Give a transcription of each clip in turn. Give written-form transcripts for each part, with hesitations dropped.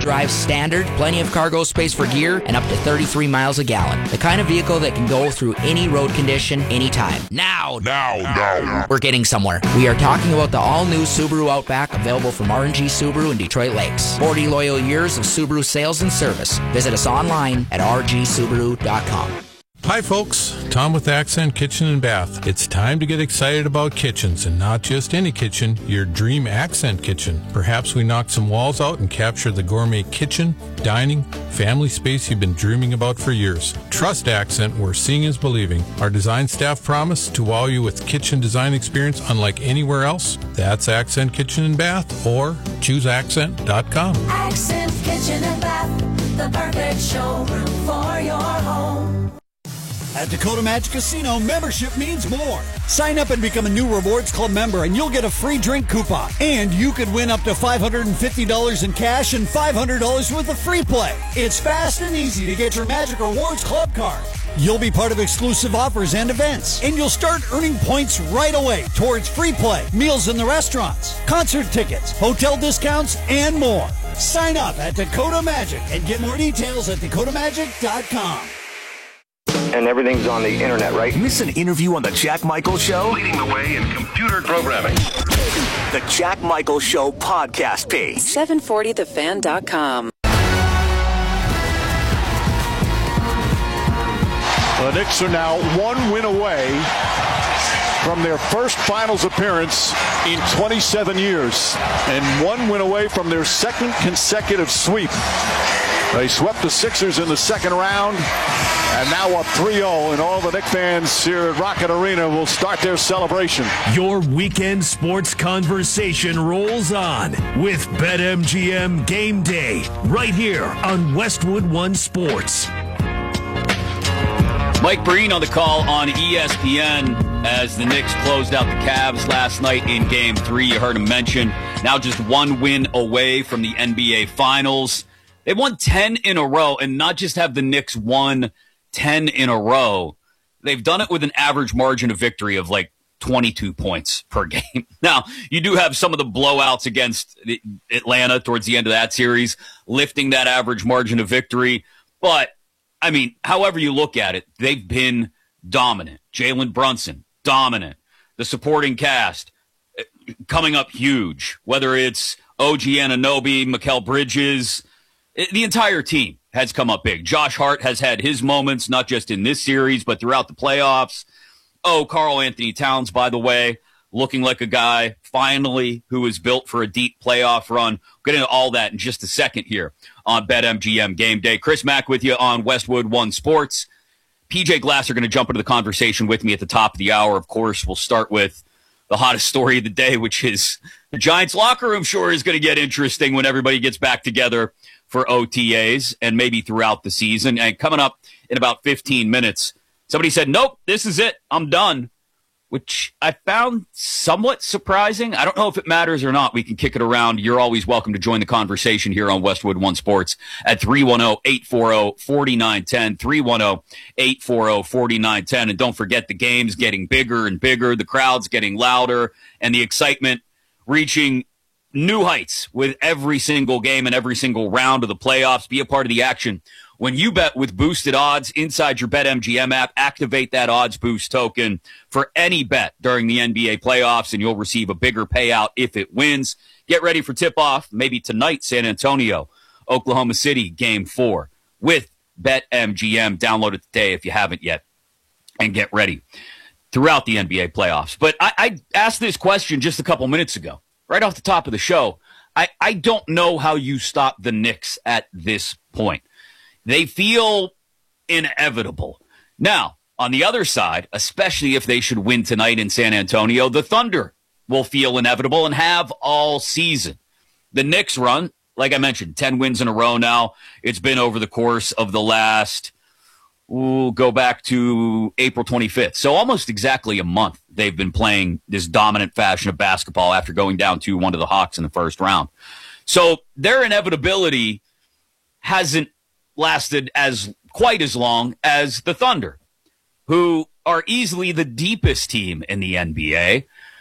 drive standard, plenty of cargo space for gear, and up to 33 miles a gallon. The kind of vehicle that can go through any road condition, anytime. Now. We're getting somewhere. We are talking about the all-new Subaru Outback, available from R&G Subaru in Detroit Lakes. 40 loyal years of Subaru sales and service. Visit us online at rgsubaru.com. Hi folks, Tom with Accent Kitchen and Bath. It's time to get excited about kitchens, and not just any kitchen, your dream Accent kitchen. Perhaps we knock some walls out and capture the gourmet kitchen, dining, family space you've been dreaming about for years. Trust Accent, where seeing is believing. Our design staff promise to wow you with kitchen design experience unlike anywhere else. That's Accent Kitchen and Bath, or chooseaccent.com. Accent Kitchen and Bath, the perfect showroom for your home. At Dakota Magic Casino, membership means more. Sign up and become a new Rewards Club member, and you'll get a free drink coupon. And you could win up to $550 in cash and $500 worth of free play. It's fast and easy to get your Magic Rewards Club card. You'll be part of exclusive offers and events, and you'll start earning points right away towards free play, meals in the restaurants, concert tickets, hotel discounts, and more. Sign up at Dakota Magic and get more details at dakotamagic.com. And everything's on the internet, right? Miss an interview on The Jack Michael Show? Leading the way in computer programming. The Jack Michael Show podcast page. 740thefan.com. The Knicks are now one win away from their first finals appearance in 27 years, and one win away from their second consecutive sweep. They swept the Sixers in the second round, and now up 3-0, and all the Knicks fans here at Rocket Arena will start their celebration. Your weekend sports conversation rolls on with BetMGM Game Day, right here on Westwood One Sports. Mike Breen on the call on ESPN as the Knicks closed out the Cavs last night in Game 3. You heard him mention now just one win away from the NBA Finals. They won 10 in a row, and not just have the Knicks won 10 in a row, they've done it with an average margin of victory of like 22 points per game. Now, you do have some of the blowouts against Atlanta towards the end of that series, lifting that average margin of victory. But, I mean, however you look at it, they've been dominant. Jalen Brunson, dominant. The supporting cast, coming up huge, whether it's OG Anunoby, Mikal Bridges, the entire team has come up big. Josh Hart has had his moments, not just in this series, but throughout the playoffs. Oh, Karl Anthony Towns, by the way, looking like a guy, finally, who is built for a deep playoff run. We'll get into all that in just a second here on BetMGM Game Day. Chris Mack with you on Westwood One Sports. PJ Glass are going to jump into the conversation with me at the top of the hour. Of course, we'll start with the hottest story of the day, which is the Giants locker room sure is going to get interesting when everybody gets back together for OTAs and maybe throughout the season. And coming up in about 15 minutes, somebody said, nope, this is it. I'm done, which I found somewhat surprising. I don't know if it matters or not. We can kick it around. You're always welcome to join the conversation here on Westwood One Sports at 310-840-4910, 310-840-4910. And don't forget, the game's getting bigger and bigger. The crowd's getting louder, and the excitement reaching new heights with every single game and every single round of the playoffs. Be a part of the action. When you bet with boosted odds inside your BetMGM app, activate that odds boost token for any bet during the NBA playoffs, and you'll receive a bigger payout if it wins. Get ready for tip-off, maybe tonight, San Antonio, Oklahoma City, Game 4 with BetMGM. Download it today if you haven't yet, and get ready throughout the NBA playoffs. But I asked this question just a couple minutes ago, right off the top of the show. I don't know how you stop the Knicks at this point. They feel inevitable. Now, on the other side, especially if they should win tonight in San Antonio, the Thunder will feel inevitable and have all season. The Knicks run, like I mentioned, 10 wins in a row now. It's been over the course of the last, we'll go back to April 25th. So almost exactly a month they've been playing this dominant fashion of basketball after going down 2-1 to the Hawks in the first round. So their inevitability hasn't lasted quite as long as the Thunder, who are easily the deepest team in the NBA.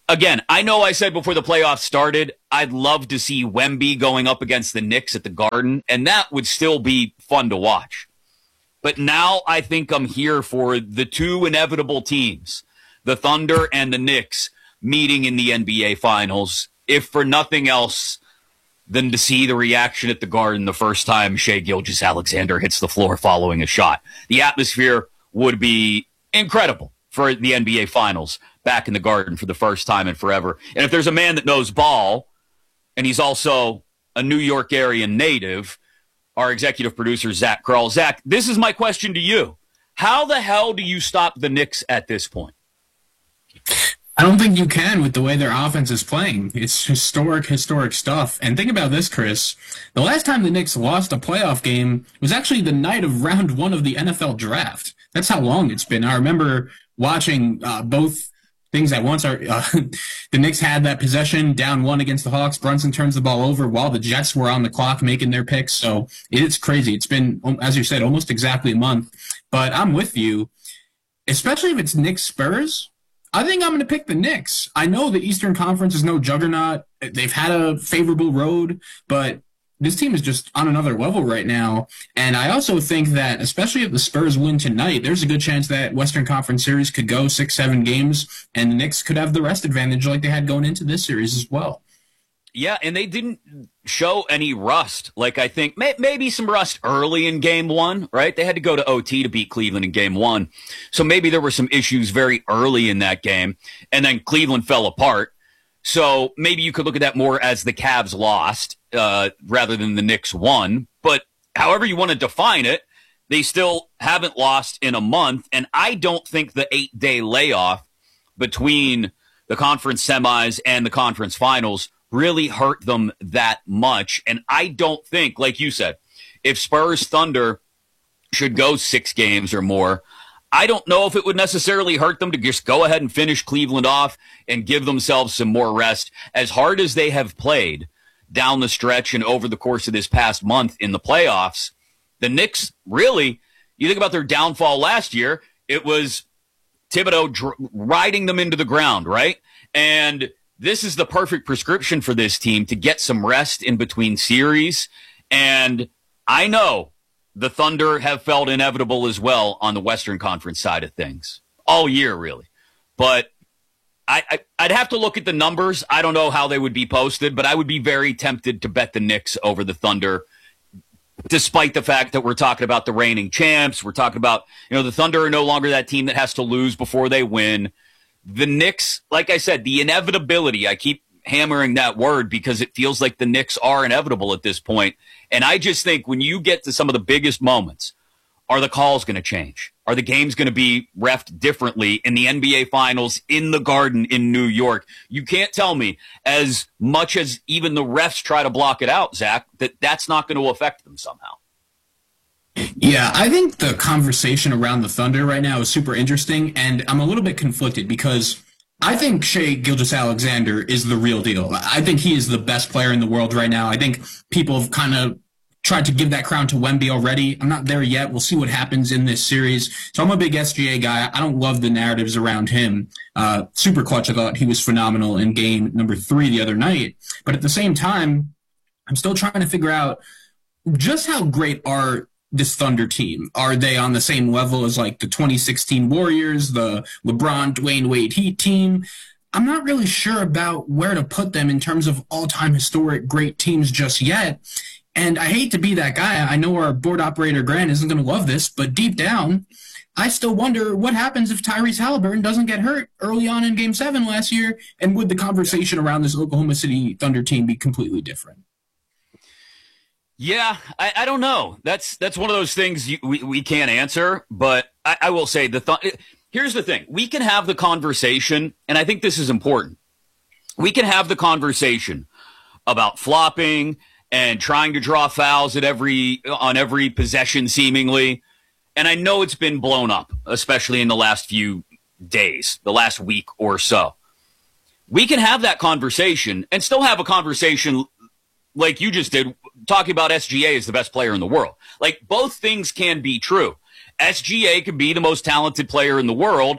again, I know I said before the playoffs started, I'd love to see Wemby going up against the Knicks at the Garden, and that would still be fun to watch. But now I think I'm here for the two inevitable teams, the Thunder and the Knicks, meeting in the NBA Finals, if for nothing else than to see the reaction at the Garden the first time Shai Gilgeous-Alexander hits the floor following a shot. The atmosphere would be incredible for the NBA Finals back in the Garden for the first time in forever. And if there's a man that knows ball, and he's also a New York area native, our executive producer, Zach Kroll. Zach, this is my question to you. How the hell do you stop the Knicks at this point? I don't think you can with the way their offense is playing. It's historic stuff. And think about this, Chris. The last time the Knicks lost a playoff game was actually the night of round 1 of the NFL draft. That's how long it's been. I remember watching both things at once. The Knicks had that possession down 1 against the Hawks. Brunson turns the ball over while the Jets were on the clock making their picks. So it's crazy. It's been, as you said, almost exactly a month. But I'm with you, especially if it's Knicks Spurs. I think I'm going to pick the Knicks. I know the Eastern Conference is no juggernaut. They've had a favorable road, but this team is just on another level right now. And I also think that, especially if the Spurs win tonight, there's a good chance that Western Conference series could go 6-7 games, and the Knicks could have the rest advantage like they had going into this series as well. Yeah, and they didn't show any rust. Like, I think maybe some rust early in Game 1, right? They had to go to OT to beat Cleveland in Game 1. So maybe there were some issues very early in that game, and then Cleveland fell apart. So maybe you could look at that more as the Cavs lost rather than the Knicks won. But however you want to define it, they still haven't lost in a month, and I don't think the 8-day layoff between the conference semis and the conference finals really hurt them that much. And I don't think, like you said, if Spurs Thunder should go 6 games or more, I don't know if it would necessarily hurt them to just go ahead and finish Cleveland off and give themselves some more rest. As hard as they have played down the stretch and over the course of this past month in the playoffs, the Knicks, really, you think about their downfall last year, it was Thibodeau riding them into the ground, right? And this is the perfect prescription for this team to get some rest in between series. And I know the Thunder have felt inevitable as well on the Western Conference side of things all year, really. But I'd have to look at the numbers. I don't know how they would be posted, but I would be very tempted to bet the Knicks over the Thunder, despite the fact that we're talking about the reigning champs. We're talking about, the Thunder are no longer that team that has to lose before they win. The Knicks, like I said, the inevitability, I keep hammering that word because it feels like the Knicks are inevitable at this point. And I just think when you get to some of the biggest moments, are the calls going to change? Are the games going to be reffed differently in the NBA Finals in the Garden in New York? You can't tell me, as much as even the refs try to block it out, Zach, that's not going to affect them somehow. Yeah, I think the conversation around the Thunder right now is super interesting, and I'm a little bit conflicted because I think Shai Gilgeous-Alexander is the real deal. I think he is the best player in the world right now. I think people have kind of tried to give that crown to Wemby already. I'm not there yet. We'll see what happens in this series. So I'm a big SGA guy. I don't love the narratives around him. Super clutch. I thought he was phenomenal in game number 3 the other night. But at the same time, I'm still trying to figure out just how great are this Thunder team. Are they on the same level as like the 2016 Warriors, the LeBron, Dwayne Wade Heat team? I'm not really sure about where to put them in terms of all-time historic great teams just yet. And I hate to be that guy. I know our board operator, Grant, isn't going to love this, but deep down, I still wonder what happens if Tyrese Halliburton doesn't get hurt early on in Game 7 last year, and would the conversation around this Oklahoma City Thunder team be completely different? Yeah, I don't know. That's one of those things we can't answer, but I will say here's the thing. We can have the conversation, and I think this is important. We can have the conversation about flopping and trying to draw fouls on every possession seemingly, and I know it's been blown up, especially in the last few days, the last week or so. We can have that conversation and still have a conversation like you just did, talking about SGA as the best player in the world. Like, both things can be true. SGA can be the most talented player in the world,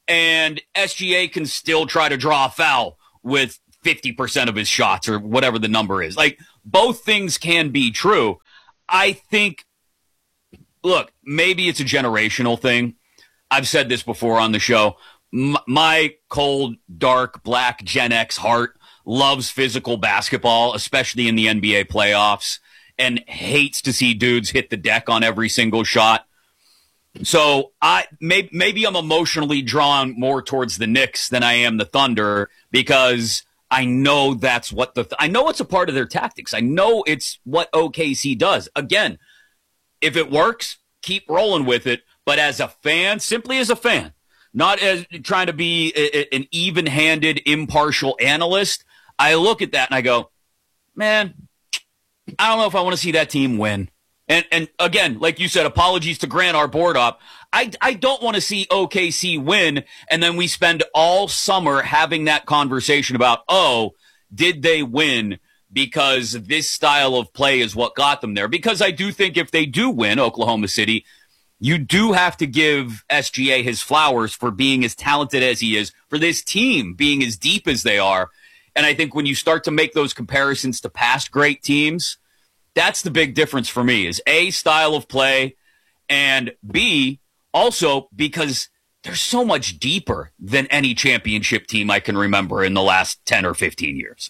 and SGA can still try to draw a foul with 50% of his shots or whatever the number is. Like, both things can be true. I think, look, maybe it's a generational thing. I've said this before on the show. My cold, dark, black Gen X heart loves physical basketball, especially in the NBA playoffs, and hates to see dudes hit the deck on every single shot. So maybe I'm emotionally drawn more towards the Knicks than I am the Thunder, because I know that's what I know it's a part of their tactics. I know it's what OKC does. Again, if it works, keep rolling with it. But as a fan, simply as a fan, not as trying to be an even-handed, impartial analyst, I look at that and I go, man, I don't know if I want to see that team win. And again, like you said, apologies to Grant, our board op. I don't want to see OKC win, and then we spend all summer having that conversation about, oh, did they win because this style of play is what got them there? Because I do think if they do win, Oklahoma City, you do have to give SGA his flowers for being as talented as he is, for this team being as deep as they are. And I think when you start to make those comparisons to past great teams, that's the big difference for me, is A, style of play, and B, also because they're so much deeper than any championship team I can remember in the last 10 or 15 years.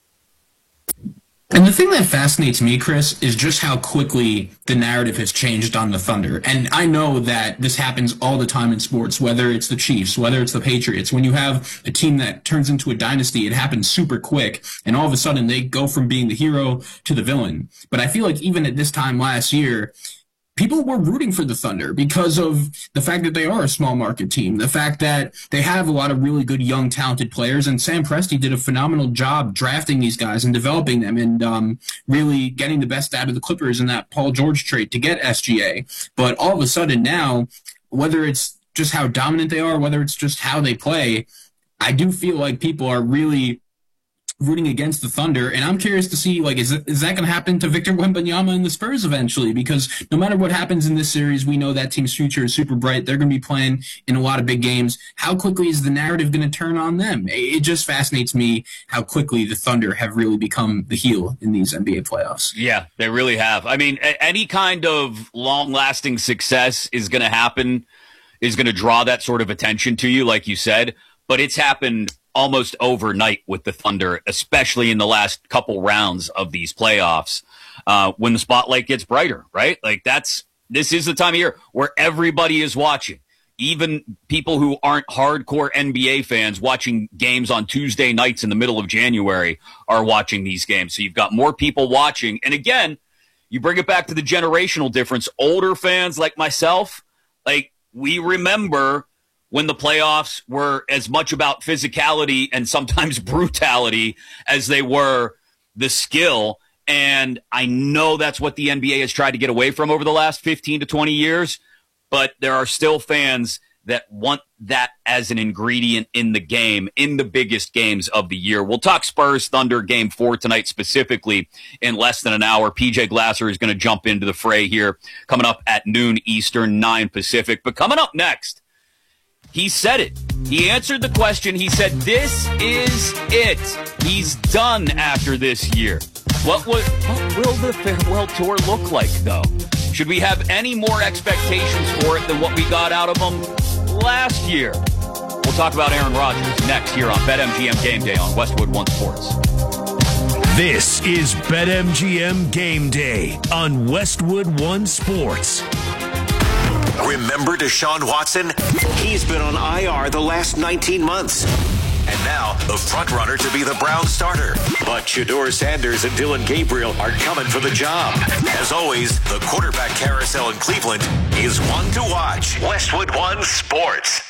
And the thing that fascinates me, Chris, is just how quickly the narrative has changed on the Thunder. And I know that this happens all the time in sports, whether it's the Chiefs, whether it's the Patriots. When you have a team that turns into a dynasty, it happens super quick. And all of a sudden, they go from being the hero to the villain. But I feel like even at this time last year, people were rooting for the Thunder because of the fact that they are a small market team, the fact that they have a lot of really good, young, talented players, and Sam Presti did a phenomenal job drafting these guys and developing them and really getting the best out of the Clippers in that Paul George trade to get SGA. But all of a sudden now, whether it's just how dominant they are, whether it's just how they play, I do feel like people are really rooting against the Thunder, and I'm curious to see, like, is that going to happen to Victor Wembanyama and the Spurs eventually? Because no matter what happens in this series, we know that team's future is super bright. They're going to be playing in a lot of big games. How quickly is the narrative going to turn on them? It just fascinates me how quickly the Thunder have really become the heel in these NBA playoffs. Yeah, they really have. I mean, any kind of long-lasting success is going to happen, is going to draw that sort of attention to you, like you said, but it's happened almost overnight with the Thunder, especially in the last couple rounds of these playoffs, when the spotlight gets brighter, right? Like this is the time of year where everybody is watching. Even people who aren't hardcore NBA fans watching games on Tuesday nights in the middle of January are watching these games. So you've got more people watching. And again, you bring it back to the generational difference. Older fans like myself, like, we remember when the playoffs were as much about physicality and sometimes brutality as they were the skill. And I know that's what the NBA has tried to get away from over the last 15 to 20 years, but there are still fans that want that as an ingredient in the game, in the biggest games of the year. We'll talk Spurs Thunder Game 4 tonight specifically in less than an hour. PJ Glasser is going to jump into the fray here, coming up at noon Eastern, 9 Pacific. But coming up next, he said it. He answered the question. He said, this is it. He's done after this year. What will the farewell tour look like, though? Should we have any more expectations for it than what we got out of him last year? We'll talk about Aaron Rodgers next here on BetMGM Game Day on Westwood One Sports. This is BetMGM Game Day on Westwood One Sports. Remember Deshaun Watson? He's been on IR the last 19 months. And now, the front-runner to be the Browns starter. But Shedeur Sanders and Dylan Gabriel are coming for the job. As always, the quarterback carousel in Cleveland is one to watch. Westwood One Sports.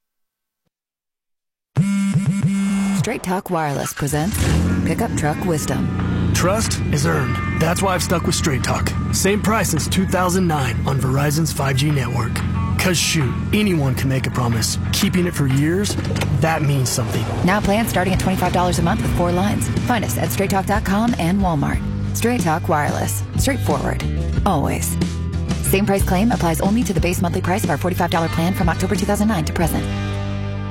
Straight Talk Wireless presents Pickup Truck Wisdom. Trust is earned. That's why I've stuck with Straight Talk. Same price since 2009 on Verizon's 5G network. Cause shoot, anyone can make a promise. Keeping it for years, that means something. Now plans starting at $25 a month with 4 lines. Find us at straighttalk.com and Walmart. Straight Talk Wireless. Straightforward. Always. Same price claim applies only to the base monthly price of our $45 plan from October 2009 to present.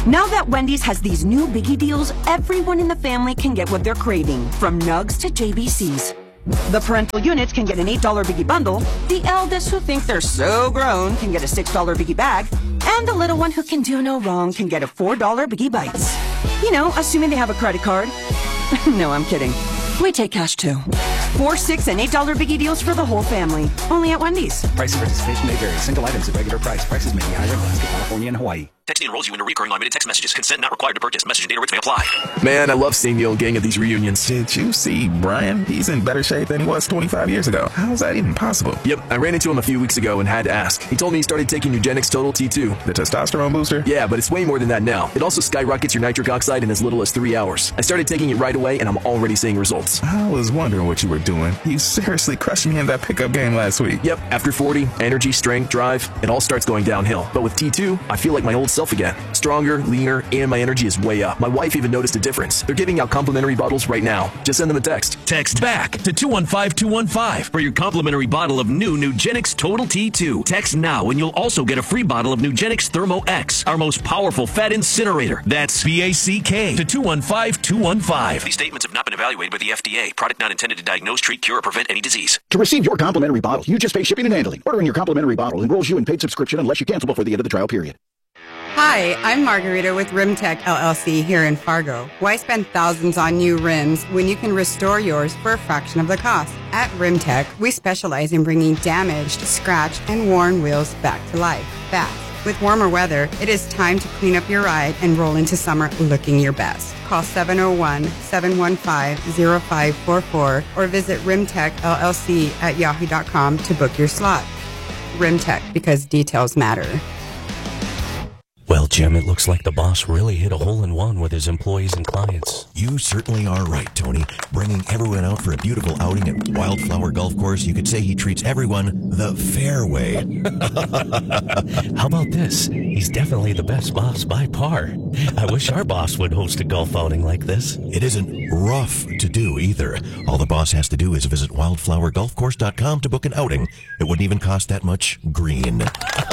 Now that Wendy's has these new biggie deals, everyone in the family can get what they're craving, from nugs to JBCs. The parental units can get an $8 biggie bundle, the eldest who think they're so grown can get a $6 biggie bag, and the little one who can do no wrong can get a $4 biggie bites. You know, assuming they have a credit card. No, I'm kidding. We take cash too. 4, 6, and $8 biggie deals for the whole family. Only at Wendy's. Price and participation may vary. Single items at regular price. Prices may be higher in Alaska, California, and Hawaii. Texting enrolls you in a recurring limited text messages. Consent not required to purchase. Message and data rates may apply. Man, I love seeing the old gang at these reunions. Did you see Brian? He's in better shape than he was 25 years ago. How is that even possible? Yep, I ran into him a few weeks ago and had to ask. He told me he started taking Nugenix Total T2. The testosterone booster? Yeah, but it's way more than that now. It also skyrockets your nitric oxide in as little as 3 hours. I started taking it right away and I'm already seeing results. I was wondering what you were doing. You seriously crushed me in that pickup game last week. Yep, after 40, energy, strength, drive, it all starts going downhill. But with T2, I feel like my old self again. Stronger, leaner, and my energy is way up. My wife even noticed a difference. They're giving out complimentary bottles right now. Just send them a text. Text BACK to 215-215 for your complimentary bottle of new Nugenix Total T2. Text now and you'll also get a free bottle of Nugenix Thermo X, our most powerful fat incinerator. That's BACK to 215-215. These statements have not been evaluated by the FDA. Product not intended to diagnose, treat, cure, or prevent any disease. To receive your complimentary bottle, you just pay shipping and handling. Ordering your complimentary bottle enrolls you in paid subscription unless you cancel before the end of the trial period. Hi, I'm Margarita with RimTech LLC here in Fargo. Why spend thousands on new rims when you can restore yours for a fraction of the cost? At RimTech, we specialize in bringing damaged, scratched, and worn wheels back to life fast. With warmer weather, it is time to clean up your ride and roll into summer looking your best. Call 701-715-0544 or visit rimtechllc@yahoo.com to book your slot. RimTech, because details matter. Well, Jim, it looks like the boss really hit a hole-in-one with his employees and clients. You certainly are right, Tony. Bringing everyone out for a beautiful outing at Wildflower Golf Course, you could say he treats everyone the fair way. How about this? He's definitely the best boss by far. I wish our boss would host a golf outing like this. It isn't rough to do either. All the boss has to do is visit wildflowergolfcourse.com to book an outing. It wouldn't even cost that much green.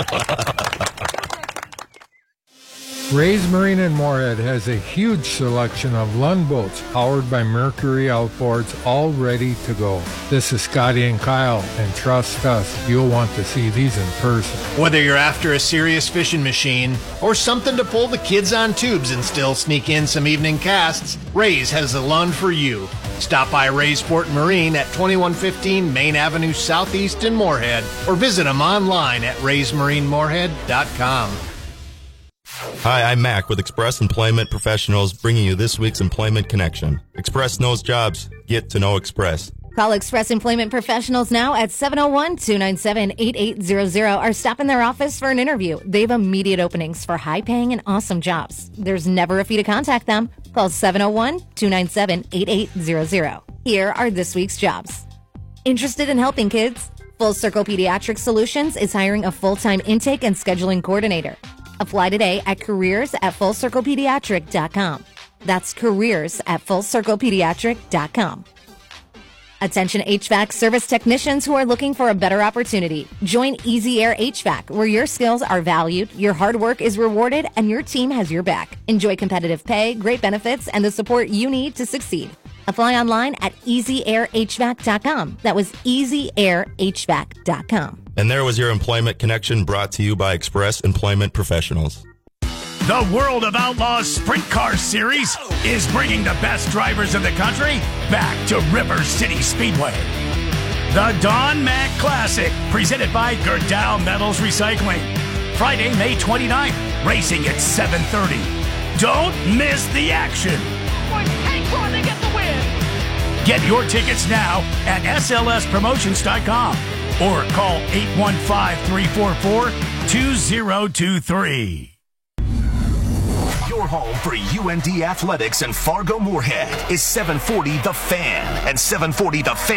Ray's Marine in Moorhead has a huge selection of Lund boats powered by Mercury outboards, all ready to go. This is Scotty and Kyle, and trust us, you'll want to see these in person. Whether you're after a serious fishing machine or something to pull the kids on tubes and still sneak in some evening casts, Ray's has the Lund for you. Stop by Ray's Sport Marine at 2115 Main Avenue Southeast in Moorhead or visit them online at raysmarinemoorhead.com. Hi, I'm Mac with Express Employment Professionals, bringing you this week's Employment Connection. Express knows jobs. Get to know Express. Call Express Employment Professionals now at 701-297-8800 or stop in their office for an interview. They have immediate openings for high-paying and awesome jobs. There's never a fee to contact them. Call 701-297-8800. Here are this week's jobs. Interested in helping kids? Full Circle Pediatric Solutions is hiring a full-time intake and scheduling coordinator. Apply today at careers@fullcirclepediatric.com. That's careers@fullcirclepediatric.com. Attention HVAC service technicians who are looking for a better opportunity. Join Easy Air HVAC, where your skills are valued, your hard work is rewarded, and your team has your back. Enjoy competitive pay, great benefits, and the support you need to succeed. Apply online at easyairhvac.com. That was easyairhvac.com. And there was your Employment Connection, brought to you by Express Employment Professionals. The World of Outlaws Sprint Car Series is bringing the best drivers in the country back to River City Speedway. The Don Mack Classic, presented by Gerdau Metals Recycling. Friday, May 29th, racing at 7:30. Don't miss the action. They get the win. Get your tickets now at slspromotions.com or call 815-344-2023. Your home for UND Athletics and Fargo Moorhead is 740 The Fan and 740thefan.com.